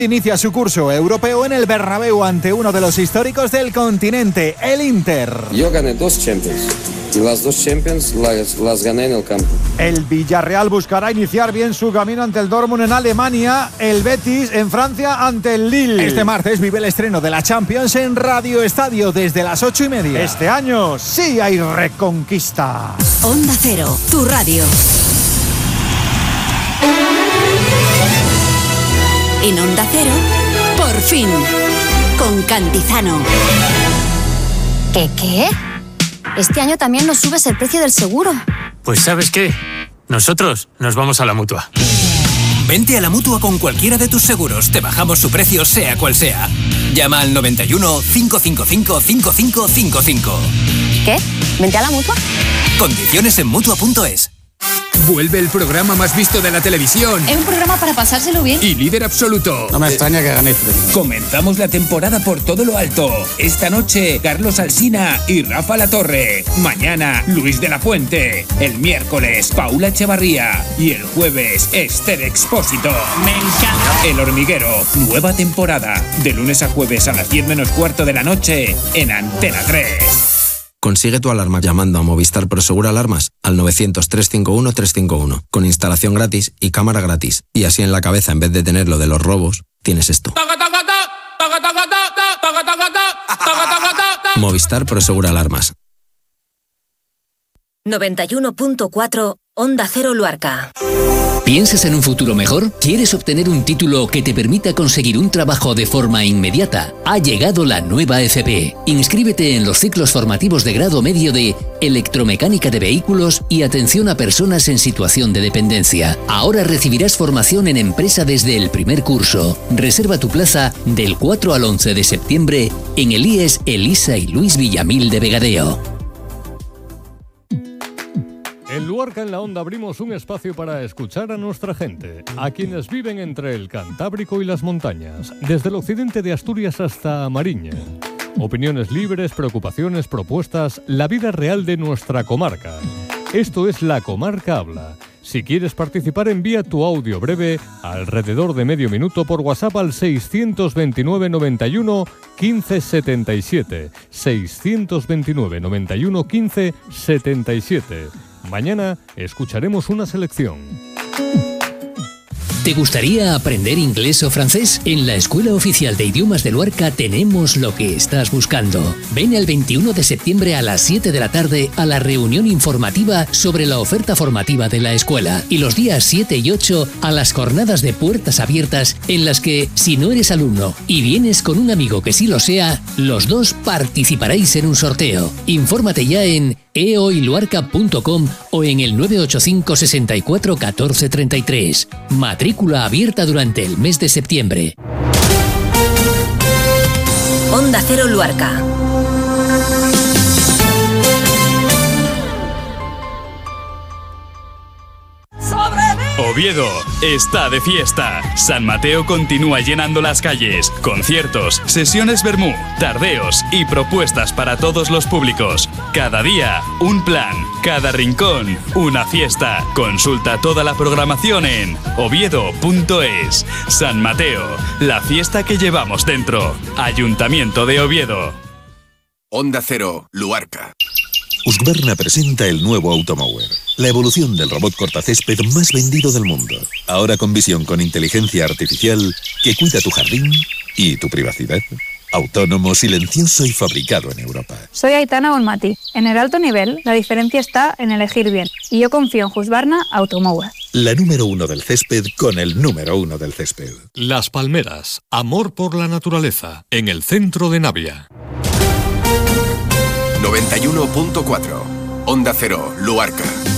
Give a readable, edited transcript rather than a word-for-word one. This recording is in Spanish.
Inicia su curso europeo en el Bernabéu ante uno de los históricos del continente, el Inter. Yo gané 2 Champions y las 2 Champions las gané en el campo. El Villarreal buscará iniciar bien su camino ante el Dortmund en Alemania, el Betis en Francia ante el Lille. Este martes vive el estreno de la Champions en Radio Estadio desde las 8:30. Este año sí hay reconquista. Onda Cero, tu radio. En Onda Cero, por fin, con Cantizano. ¿Qué? Este año también nos subes el precio del seguro. Pues ¿sabes qué? Nosotros nos vamos a la Mutua. Vente a la Mutua con cualquiera de tus seguros. Te bajamos su precio sea cual sea. Llama al 91 555 5555. ¿Qué? ¿Vente a la Mutua? Condiciones en Mutua.es. Vuelve el programa más visto de la televisión. Es un programa para pasárselo bien. Y líder absoluto. No me extraña que ganéis. Comenzamos la temporada por todo lo alto. Esta noche, Carlos Alsina y Rafa Latorre. Mañana, Luis de la Fuente. El miércoles, Paula Echevarría. Y el jueves, Esther Expósito. Me encanta. El Hormiguero, nueva temporada. De lunes a jueves a las 10 menos cuarto de la noche en Antena 3. Consigue tu alarma llamando a Movistar Prosegur Alarmas al 900-351-351, con instalación gratis y cámara gratis. Y así en la cabeza, en vez de tener lo de los robos, tienes esto. Movistar Prosegur Alarmas. 91.4 Onda Cero Luarca. ¿Piensas en un futuro mejor? ¿Quieres obtener un título que te permita conseguir un trabajo de forma inmediata? Ha llegado la nueva FP. Inscríbete en los ciclos formativos de grado medio de Electromecánica de Vehículos y Atención a Personas en Situación de Dependencia. Ahora recibirás formación en empresa desde el primer curso. Reserva tu plaza del 4 al 11 de septiembre en el IES Elisa y Luis Villamil de Vegadeo. En Luarca en la Onda abrimos un espacio para escuchar a nuestra gente, a quienes viven entre el Cantábrico y las montañas, desde el occidente de Asturias hasta Mariña. Opiniones libres, preocupaciones, propuestas, la vida real de nuestra comarca. Esto es La Comarca Habla. Si quieres participar, envía tu audio breve alrededor de medio minuto por WhatsApp al 629 91 15 77. 629 91 15 77. Mañana escucharemos una selección. ¿Te gustaría aprender inglés o francés? En la Escuela Oficial de Idiomas de Luarca tenemos lo que estás buscando. Ven el 21 de septiembre a las 7 de la tarde a la reunión informativa sobre la oferta formativa de la escuela. Y los días 7 y 8 a las jornadas de puertas abiertas en las que, si no eres alumno y vienes con un amigo que sí lo sea, los dos participaréis en un sorteo. Infórmate ya en eoiluarca.com o en el 985 64 14 33. Matrícula abierta durante el mes de septiembre. Onda Cero Luarca. Oviedo está de fiesta. San Mateo continúa llenando las calles. Conciertos, sesiones vermú, tardeos y propuestas para todos los públicos. Cada día, un plan. Cada rincón, una fiesta. Consulta toda la programación en oviedo.es. San Mateo, la fiesta que llevamos dentro. Ayuntamiento de Oviedo. Onda Cero, Luarca. Husqvarna presenta el nuevo Automower, la evolución del robot cortacésped más vendido del mundo. Ahora con visión con inteligencia artificial que cuida tu jardín y tu privacidad. Autónomo, silencioso y fabricado en Europa. Soy Aitana Bonmati. En el alto nivel, la diferencia está en elegir bien. Y yo confío en Husqvarna Automower. La número 1 del césped con el número 1 del césped. Las Palmeras, amor por la naturaleza, en el centro de Navia. 91.4 Onda Cero, Luarca.